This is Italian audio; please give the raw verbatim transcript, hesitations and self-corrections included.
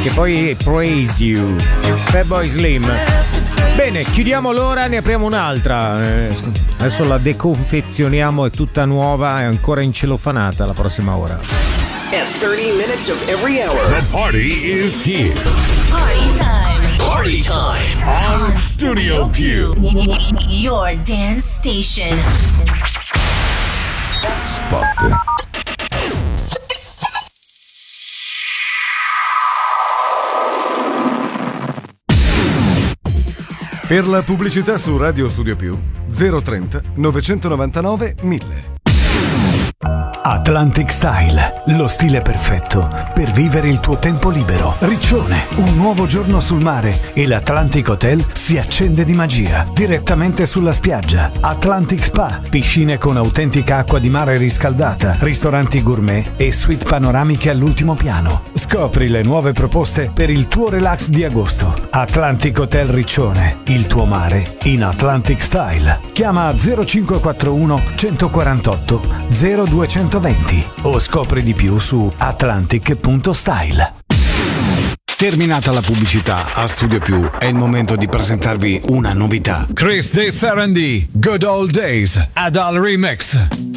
e poi Praise You, Fatboy Slim. Bene, chiudiamo l'ora, ne apriamo un'altra. Eh, adesso la deconfezioniamo, è tutta nuova, è ancora incelofanata la prossima ora. At thirty minutes of every hour. The party is here. Party time. Party time. On Studio Più. Your dance station. Spot. Per la pubblicità su Radio Studio Più zero trenta novecentonovantanove mille. Atlantic Style, lo stile perfetto per vivere il tuo tempo libero. Riccione, un nuovo giorno sul mare e l'Atlantic Hotel si accende di magia direttamente sulla spiaggia. Atlantic Spa, piscine con autentica acqua di mare riscaldata, ristoranti gourmet e suite panoramiche all'ultimo piano. Scopri le nuove proposte per il tuo relax di agosto. Atlantic Hotel Riccione, il tuo mare in Atlantic Style. Chiama zero cinque quattro uno uno quattro otto zero due venti o scopri di più su atlantic punto style. Terminata la pubblicità, a Studio Più è il momento di presentarvi una novità. Chris De Sarandì, Good Old Days, Adal Remix.